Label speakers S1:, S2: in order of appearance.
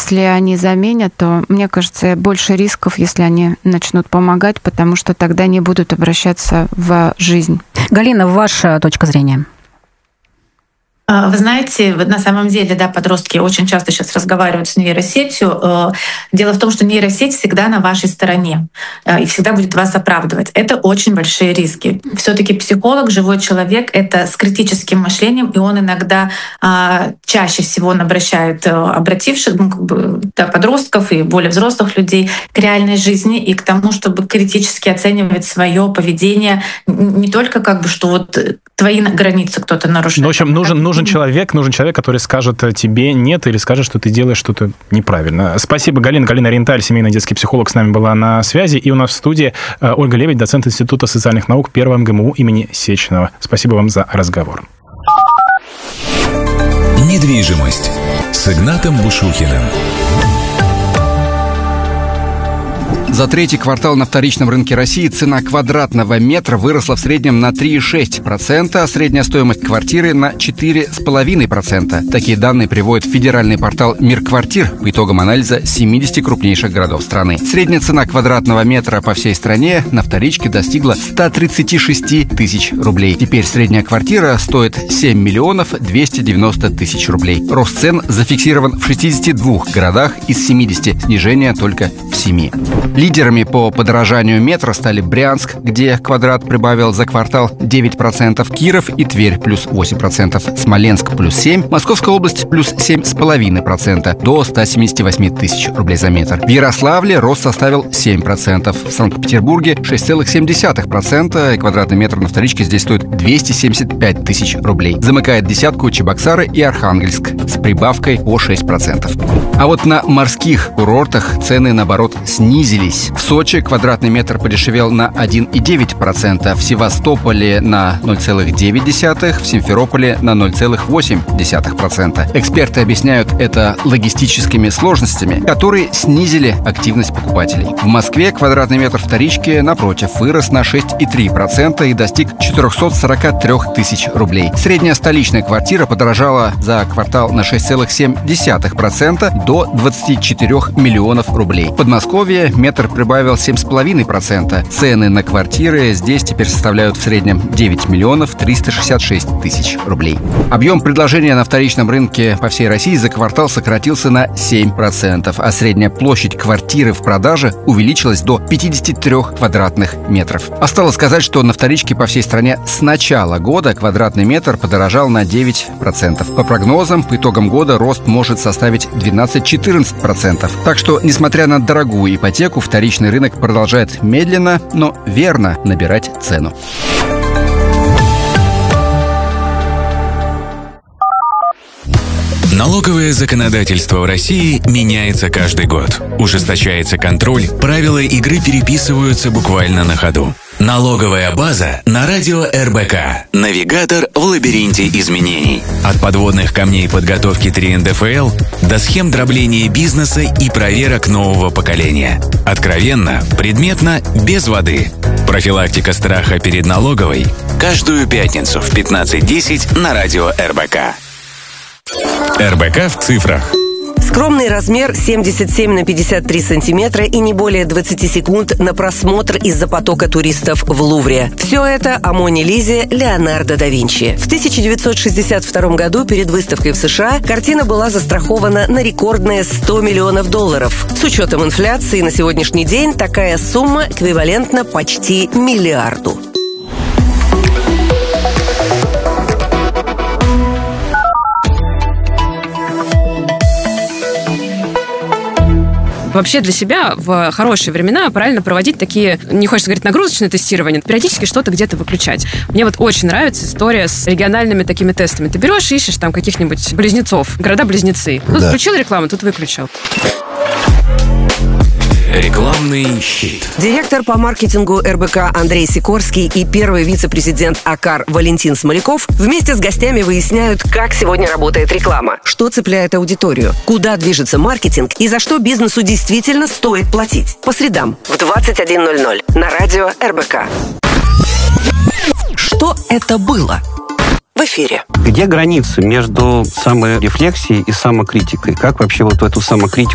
S1: если они заменят, то, мне кажется, больше рисков, если они начнут помогать, потому что тогда не будут обращаться в жизнь.
S2: Галина, ваша точка зрения?
S3: Вы знаете, на самом деле, да, подростки очень часто сейчас разговаривают с нейросетью. Дело в том, что нейросеть всегда на вашей стороне и всегда будет вас оправдывать. Это очень большие риски. Все-таки психолог, живой человек — это с критическим мышлением, и он иногда чаще всего он обращает обративших, подростков и более взрослых людей к реальной жизни и к тому, чтобы критически оценивать свое поведение, не только что вот твои границы кто-то нарушает.
S4: В общем, нужен человек, который скажет тебе нет или скажет, что ты делаешь что-то неправильно. Спасибо, Галина. Галина Ренталь, семейный детский психолог, с нами была на связи. И у нас в студии Ольга Лебедь, доцент Института социальных наук Первого МГИМО имени Сеченова. Спасибо вам за разговор.
S5: Недвижимость с Игнатом Бушухиным.
S6: За третий квартал на вторичном рынке России цена квадратного метра выросла в среднем на 3,6%, а средняя стоимость квартиры на 4,5%. Такие данные приводит федеральный портал «Мир квартир» по итогам анализа 70 крупнейших городов страны. Средняя цена квадратного метра по всей стране на вторичке достигла 136 тысяч рублей. Теперь средняя квартира стоит 7 миллионов 290 тысяч рублей. Рост цен зафиксирован в 62 городах из 70, снижение только в 7. Лидерами по подорожанию метра стали Брянск, где квадрат прибавил за квартал 9%, Киров и Тверь плюс 8%, Смоленск плюс 7%, Московская область плюс 7,5% до 178 тысяч рублей за метр. В Ярославле рост составил 7%, в Санкт-Петербурге 6,7%, и квадратный метр на вторичке здесь стоит 275 тысяч рублей. Замыкает десятку Чебоксары и Архангельск с прибавкой по 6%. А вот на морских курортах цены, наоборот, снизились. В Сочи квадратный метр подешевел на 1,9%, в Севастополе на 0,9%, в Симферополе на 0,8%. Эксперты объясняют это логистическими сложностями, которые снизили активность покупателей. В Москве квадратный метр вторички, напротив, вырос на 6,3% и достиг 443 тысяч рублей. Средняя столичная квартира подорожала за квартал на 6,7% до 24 миллионов рублей. В Подмосковье метр прибавил 7,5%. Цены на квартиры здесь теперь составляют в среднем 9 миллионов 366 тысяч рублей. Объем предложения на вторичном рынке по всей России за квартал сократился на 7%, а средняя площадь квартиры в продаже увеличилась до 53 квадратных метров. Осталось сказать, что на вторичке по всей стране с начала года квадратный метр подорожал на 9%. По прогнозам, по итогам года рост может составить 12-14%. Так что, несмотря на дорогую ипотеку, вторичный рынок продолжает медленно, но верно набирать цену.
S5: Налоговое законодательство в России меняется каждый год. Ужесточается контроль, правила игры переписываются буквально на ходу. Налоговая база на радио РБК. Навигатор в лабиринте изменений. От подводных камней подготовки 3 НДФЛ до схем дробления бизнеса и проверок нового поколения. Откровенно, предметно, без воды. Профилактика страха перед налоговой. Каждую пятницу в 15:10 на радио РБК. РБК в цифрах.
S7: Скромный размер 77 на 53 сантиметра и не более 20 секунд на просмотр из-за потока туристов в Лувре. Все это о Моне Лизе Леонардо да Винчи. В 1962 году перед выставкой в США картина была застрахована на рекордные $100 миллионов. С учетом инфляции на сегодняшний день такая сумма эквивалентна почти миллиарду.
S8: Вообще для себя в хорошие времена правильно проводить такие, не хочется говорить, нагрузочные тестирования, периодически что-то где-то выключать. Мне вот очень нравится история с региональными такими тестами. Ты берешь, ищешь там каких-нибудь близнецов, города-близнецы. Тут включил рекламу, тут выключил.
S5: Рекламный щит.
S7: Директор по маркетингу РБК Андрей Сикорский и первый вице-президент АКАР Валентин Смоляков вместе с гостями выясняют, как сегодня работает реклама, что цепляет аудиторию, куда движется маркетинг и за что бизнесу действительно стоит платить. По средам в 21:00 на радио РБК. Что это было? В эфире.
S9: Где граница между саморефлексией и самокритикой? Как вообще вот эту самокритику